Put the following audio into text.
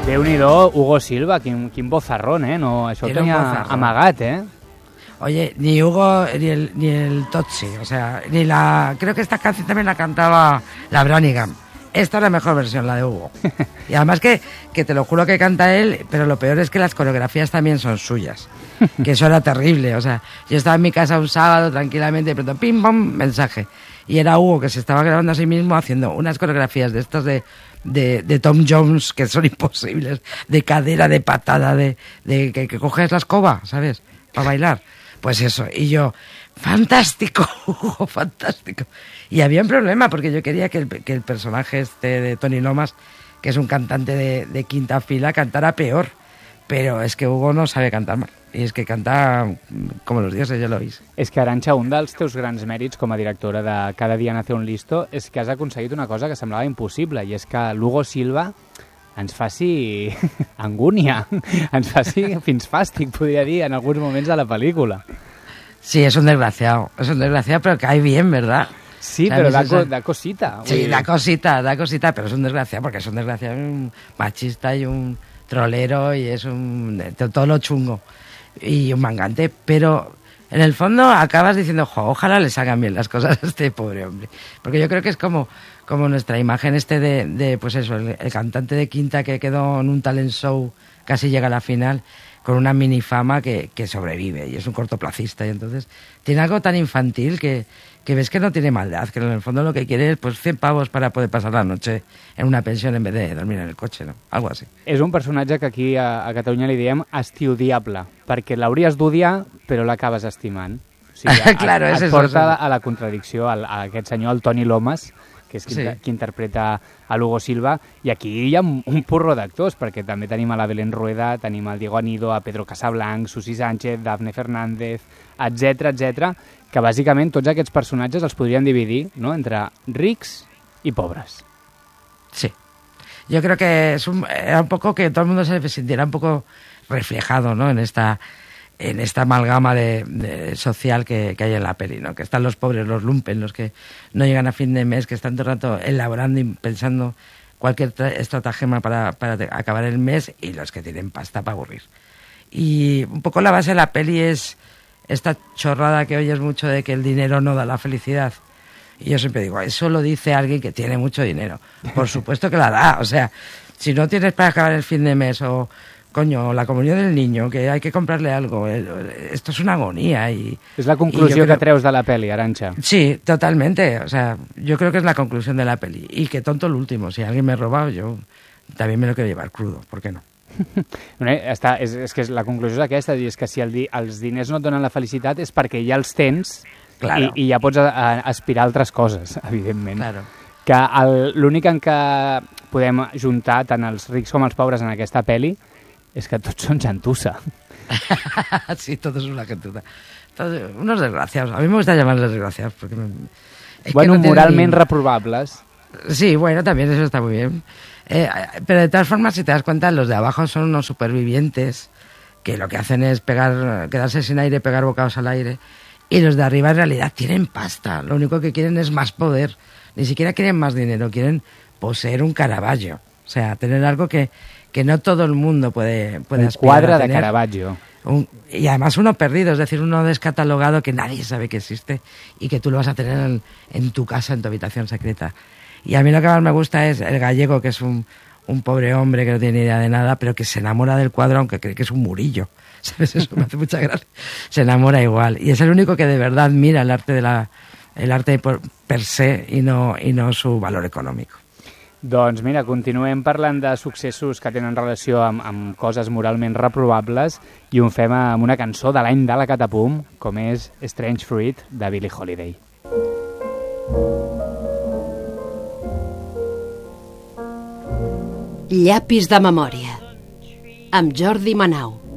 Déu-n'hi-do, Hugo Silva, quin bozarrón, No, això ho tenia amagat, Oye, ni Hugo ni el Totsi, o sea, creo que esta canción también la cantaba la Branigan. Esta es la mejor versión, la de Hugo. Y además que te lo juro que canta él, pero lo peor es que las coreografías también son suyas. Que eso era terrible, o sea, yo estaba en mi casa un sábado tranquilamente y de pronto pim pam, mensaje. Y era Hugo que se estaba grabando a sí mismo haciendo unas coreografías de estas de Tom Jones que son imposibles, de cadera, de patada, de que coges la escoba, ¿sabes? Para bailar. Pues eso, y yo, fantástico, Hugo, fantástico. Y había un problema, porque yo quería que el personaje de Tony Lomas, que es un cantante de quinta fila, cantara peor. Pero és que Hugo no sabe cantar mal, i és que canta com los dioses, ja lo veis. És que, Arantxa, un dels teus grans mèrits com a directora de Cada dia nace un listo és que has aconseguit una cosa que semblava impossible, i és que l'Hugo Silva ens faci angúnia, ens faci fins fàstic, podria dir, en alguns moments de la pel·lícula. Sí, es un desgraciado, pero cae bien, ¿verdad? Sí, pero da cosita. Sí, da cosita, pero es un desgraciado, porque es un desgraciado, un machista y un trolero, y es todo lo chungo y un mangante, pero en el fondo acabas diciendo, ojalá le salgan bien las cosas a este pobre hombre, porque yo creo que es como nuestra imagen de pues eso, el cantante de quinta que quedó en un talent show, casi llega a la final con una minifama que sobrevive, y es un cortoplacista, y entonces tiene algo tan infantil que ves que no tiene maldad, que en el fondo lo que quiere es pues 100 pavos para poder pasar la noche en una pensión en vez de dormir en el coche, ¿no? Algo así. És un personatge que aquí a Catalunya li diem estiudiable, perquè l'hauries d'odiar però l'acabes estimant. O sigui, claro, et porta a la contradicció a aquest senyor, el Tony Lomas, que és qui interpreta a l'Hugo Silva, i aquí hi ha un porro d'actors, perquè també tenim a la Belén Rueda, tenim al Diego Anido, a Pedro Casablanc, Susi Sánchez, Dafne Fernández, etc, que bàsicament tots aquests personatges els podríem dividir, ¿no?, entre rics y pobres. Sí. Yo creo que era un poco que todo el mundo se sintiera un poco reflejado, ¿no?, en esta amalgama de social que hay en la peli, ¿no? Que están los pobres, los lumpen, los que no llegan a fin de mes, que están todo el rato elaborando y pensando cualquier estratagema para acabar el mes, y los que tienen pasta para aburrir. Y un poco la base de la peli es esta chorrada que oyes mucho de que el dinero no da la felicidad. Y yo siempre digo, eso lo dice alguien que tiene mucho dinero. Por supuesto que la da. O sea, si no tienes para acabar el fin de mes, o coño, la comunión del niño, que hay que comprarle algo, esto es una agonía. Es la conclusió que treus de la peli, Arantxa. Sí, totalmente. O sea, yo creo que es la conclusión de la peli. Y que tonto el último. Si alguien me ha robado, yo también me lo quiero llevar crudo. ¿Por qué no? És que la conclusió és aquesta, és que si els diners no et donen la felicitat és perquè ja els tens, claro, i ja pots aspirar a altres coses, evidentment. Claro. Que l'únic en què podem juntar tant els rics com els pobres en aquesta pel·li és que tots són gentussa. Sí, todos son una gentuza. Unos desgraciados. A mí me gusta llamarles desgraciados porque bueno, no moralment reprobables. Sí, bueno, también eso está muy bien. Pero de todas formas, si te das cuenta, los de abajo son unos supervivientes que lo que hacen es quedarse sin aire, pegar bocados al aire, y los de arriba en realidad tienen pasta. Lo único que quieren es más poder. Ni siquiera quieren más dinero, quieren poseer un Caravaggio. O sea, tener algo que no todo el mundo puede aspirar a tener. Un cuadre de Caravaggio. Y además uno perdido, es decir, uno descatalogado que nadie sabe que existe y que tú lo vas a tener en tu casa, en tu habitación secreta. Y a mí lo que más me gusta es el gallego, que es un pobre hombre que no tiene ni idea de nada, pero que se enamora del cuadro aunque cree que es un murillo. ¿Sabes? Eso me hace mucha gracia. Se enamora igual. Y es el único que de verdad mira el arte per se y no su valor econòmic. Doncs mira, continuem parlant de successos que tenen relació amb coses moralment reprobables, i ho fem amb una cançó de l'any de la Catapum, com és Strange Fruit, de Billie Holiday. Llapis de memòria, amb Jordi Manau.